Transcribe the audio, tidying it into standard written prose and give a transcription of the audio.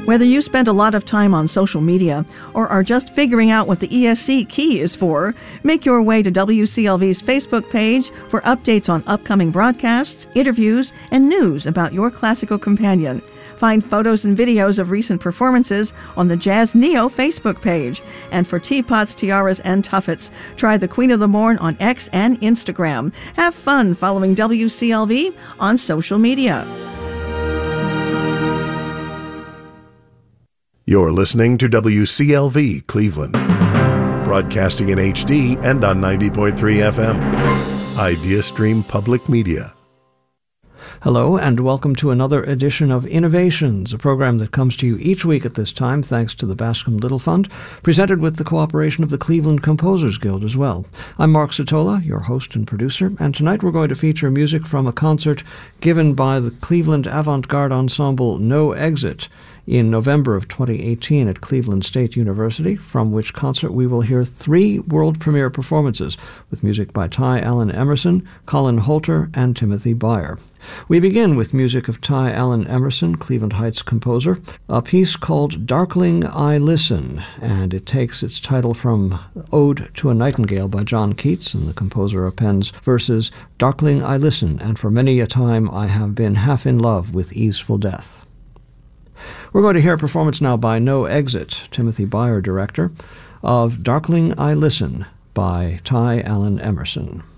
Whether you spend a lot of time on social media or are just figuring out what the ESC key is for, make your way to WCLV's Facebook page for updates on upcoming broadcasts, interviews, and news about your classical companion. Find photos and videos of recent performances on the Jazz Neo Facebook page. And for teapots, tiaras, and tuffets, try the Queen of the Morn on X and Instagram. Have fun following WCLV on social media. You're listening to WCLV Cleveland, broadcasting in HD and on 90.3 FM. IdeaStream Public Media. Hello, and welcome to another edition of Innovations, a program that comes to you each week at this time thanks to the Bascom Little Fund, presented with the cooperation of the Cleveland Composers Guild as well. I'm Mark Sotola, your host and producer, and tonight we're going to feature music from a concert given by the Cleveland avant-garde ensemble No Exit in November of 2018 at Cleveland State University, from which concert we will hear 3 world premiere performances with music by Ty Allen Emerson, Colin Holter, and Timothy Beyer. We begin with music of Ty Allen Emerson, Cleveland Heights composer, a piece called Darkling I Listen, and it takes its title from Ode to a Nightingale by John Keats, and the composer appends verses, Darkling I listen, and for many a time I have been half in love with easeful death. We're going to hear a performance now by No Exit, Timothy Beyer director, of Darkling I Listen by Ty Allen Emerson.